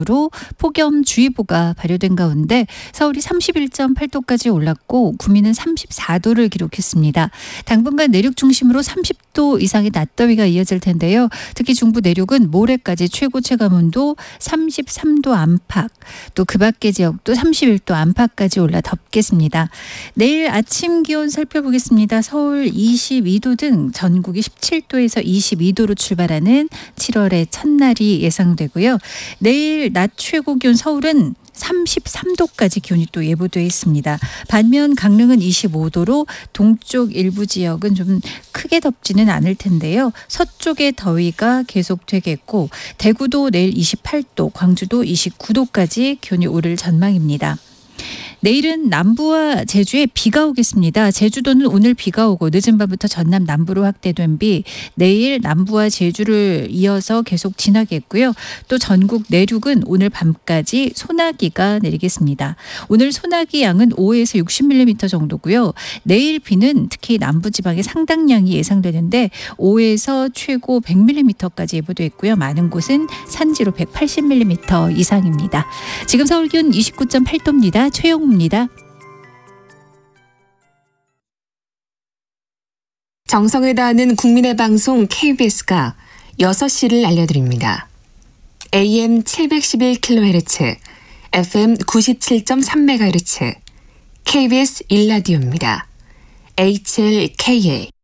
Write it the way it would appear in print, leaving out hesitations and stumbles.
로 폭염주의보가 발효된 가운데 서울이 31.8도까지 올랐고 구미는 34도를 기록했습니다. 당분간 내륙 중심으로 30도 이상의 낮더위가 이어질 텐데요. 특히 중부 내륙은 모레까지 최고 체감온도 33도 안팎, 또 그 밖의 지역도 31도 안팎까지 올라 덥겠습니다. 내일 아침 기온 살펴보겠습니다. 서울 22도 등 전국이 17도에서 22도로 출발하는 7월의 첫날이 예상되고요. 내일 낮 최고 기온 서울은 33도까지 기온이 또 예보되어 있습니다. 반면 강릉은 25도로 동쪽 일부 지역은 좀 크게 덥지는 않을 텐데요. 서쪽의 더위가 계속되겠고 대구도 내일 28도, 광주도 29도까지 기온이 오를 전망입니다. 내일은 남부와 제주에 비가 오겠습니다. 제주도는 오늘 비가 오고 늦은 밤부터 전남 남부로 확대된 비, 내일 남부와 제주를 이어서 계속 지나겠고요. 또 전국 내륙은 오늘 밤까지 소나기가 내리겠습니다. 오늘 소나기 양은 5에서 60mm 정도고요. 내일 비는 특히 남부지방에 상당량이 예상되는데 5에서 최고 100mm까지 예보되어 있고요. 많은 곳은 산지로 180mm 이상입니다. 지금 서울 기온 29.8도입니다. 최영우입니다. 정성을 다하는 국민의 방송 KBS가 6시를 알려드립니다. AM 711kHz, FM 97.3MHz, KBS 1라디오입니다. HLKA